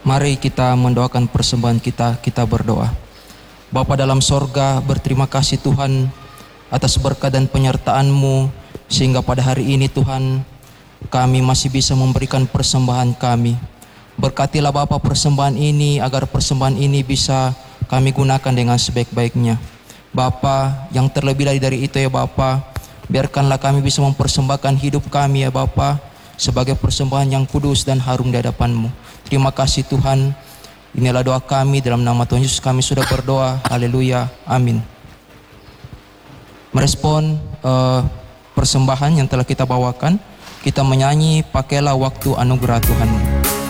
Mari kita mendoakan persembahan kita berdoa. Bapa dalam sorga, berterima kasih Tuhan atas berkat dan penyertaan-Mu, sehingga pada hari ini Tuhan, kami masih bisa memberikan persembahan kami. Berkatilah Bapa persembahan ini, agar persembahan ini bisa kami gunakan dengan sebaik-baiknya. Bapa, yang terlebih dari itu ya Bapa, biarkanlah kami bisa mempersembahkan hidup kami ya Bapa, sebagai persembahan yang kudus dan harum di hadapan-Mu. Terima kasih Tuhan. Inilah doa kami, dalam nama Tuhan Yesus kami sudah berdoa. Haleluya, amin. Merespon persembahan yang telah kita bawakan, kita menyanyi Pakailah Waktu Anugerah Tuhan.